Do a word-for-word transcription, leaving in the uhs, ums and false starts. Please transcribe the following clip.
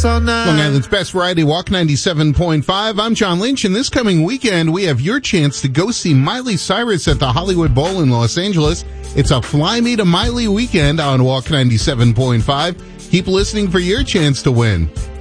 dance all night. Long Island's best variety, Walk ninety-seven point five. I'm John Lynch, and this coming weekend, we have your chance to go see Miley Cyrus at the Hollywood Bowl in Los Angeles. It's a Fly Me to Miley weekend on Walk ninety-seven point five. Keep listening for your chance to win.